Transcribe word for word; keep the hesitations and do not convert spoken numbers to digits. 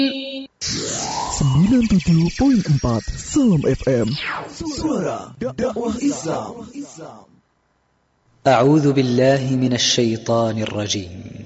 sembilan puluh tujuh koma empat Salam F M, suara dakwah Islam. أعوذ بالله من الشيطان الرجيم